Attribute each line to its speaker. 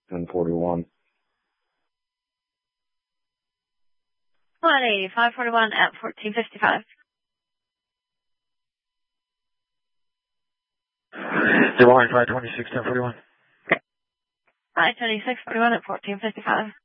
Speaker 1: 10:41.
Speaker 2: 541 at 14:55.
Speaker 1: Good morning, 526, 10:41.
Speaker 2: 526:41 at 14:55.